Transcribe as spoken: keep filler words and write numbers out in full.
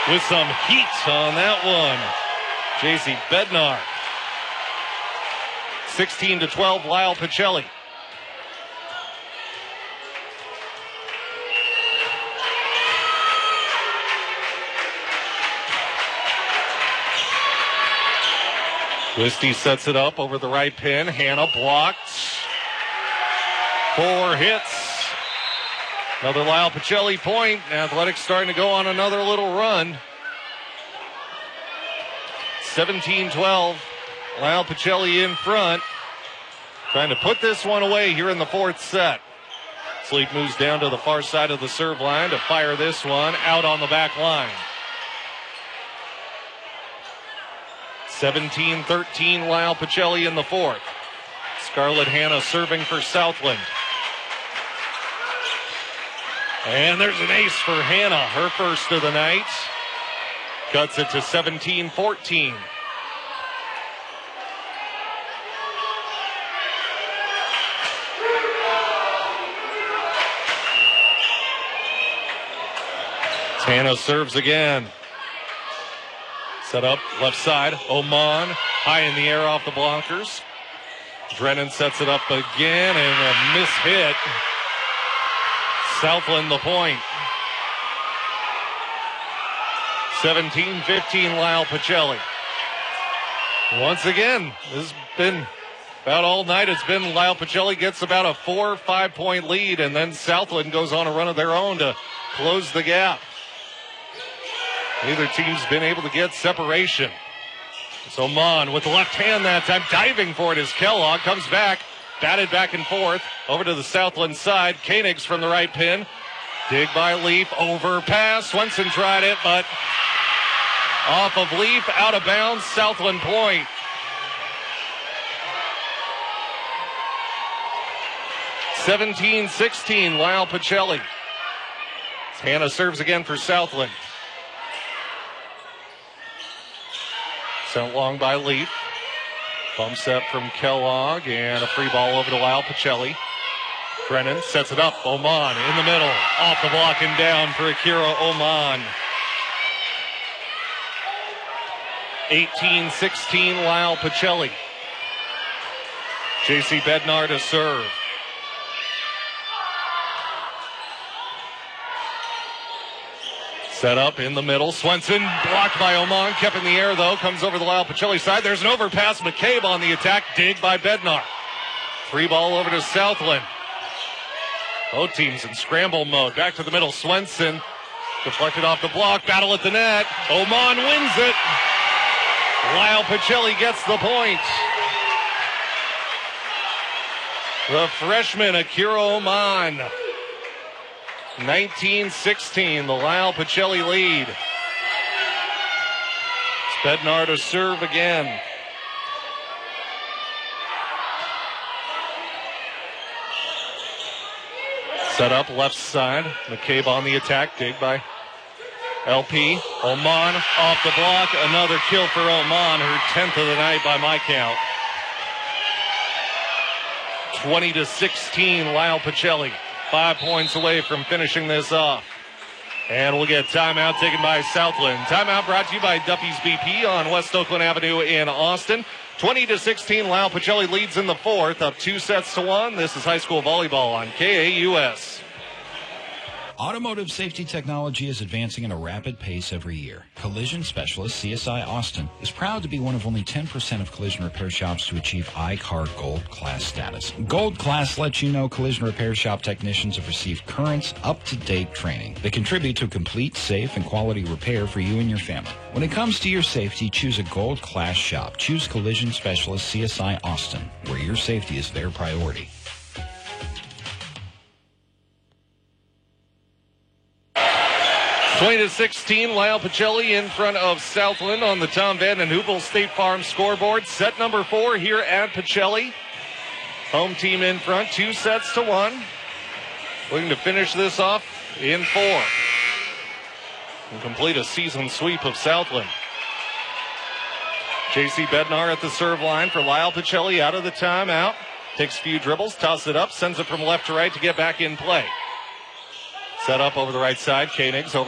with some heat on that one. J C Bednar. sixteen to twelve, Lyle Pacelli. Twisty sets it up over the right pin. Hannah blocked. Four hits. Another Lyle Pacelli point. Athletics starting to go on another little run. seventeen twelve. Lyle Pacelli in front. Trying to put this one away here in the fourth set. Sleep moves down to the far side of the serve line to fire this one out on the back line. seventeen thirteen, Lyle Pacelli in the fourth. Scarlett Hannah serving for Southland. And there's an ace for Hannah, her first of the night. Cuts it to seventeen fourteen. Hannah serves again. Set up left side. Oman high in the air off the blockers. Drennan sets it up again and a miss hit. Southland the point. seventeen fifteen, Lyle Pacelli. Once again, this has been about all night. It's been Lyle Pacelli gets about a four or five point lead, and then Southland goes on a run of their own to close the gap. Neither team's been able to get separation. It's Oman with the left hand that time, diving for it as Kellogg comes back, batted back and forth, over to the Southland side. Koenigs from the right pin. Dig by Leaf, overpass. Swenson tried it, but off of Leaf, out of bounds, Southland point. seventeen sixteen, Lyle Pacelli. Hannah serves again for Southland. Sent long by Leaf. Bump set from Kellogg and a free ball over to Lyle Pacelli. Brennan sets it up. Oman in the middle. Off the block and down for Akira Oman. eighteen sixteen, Lyle Pacelli. J C Bednar to serve. Set up in the middle. Swenson blocked by Oman. Kept in the air, though. Comes over the Lyle Pacelli side. There's an overpass. McCabe on the attack. Dig by Bednar. Free ball over to Southland. Both teams in scramble mode. Back to the middle. Swenson deflected off the block. Battle at the net. Oman wins it. Lyle Pacelli gets the point. The freshman, Akira Oman. nineteen sixteen, the Lyle Pacelli lead. Bednar to serve again. Set up left side. McCabe on the attack. Dig by L P. Oman off the block. Another kill for Oman, her tenth of the night by my count. twenty to sixteen, Lyle Pacelli. Five points away from finishing this off. And we'll get timeout taken by Southland. Timeout brought to you by Duffy's B P on West Oakland Avenue in Austin. twenty to sixteen, Lyle Pacelli leads in the fourth, up two sets to one. This is high school volleyball on K A U S. Automotive safety technology is advancing at a rapid pace every year. Collision specialist C S I Austin is proud to be one of only ten percent of collision repair shops to achieve I C A R Gold Class status. Gold Class lets you know collision repair shop technicians have received current, up-to-date training that contribute to complete, safe, and quality repair for you and your family. When it comes to your safety, choose a Gold Class shop. Choose Collision Specialist C S I Austin, where your safety is their priority. twenty to sixteen, Lyle Pacelli in front of Southland on the Tom Vanden Heuvel State Farm scoreboard. Set number four here at Pacelli. Home team in front, two sets to one. Looking to finish this off in four. And complete a season sweep of Southland. J C Bednar at the serve line for Lyle Pacelli out of the timeout. Takes a few dribbles, tosses it up, sends it from left to right to get back in play. Set up over the right side. Koenigs over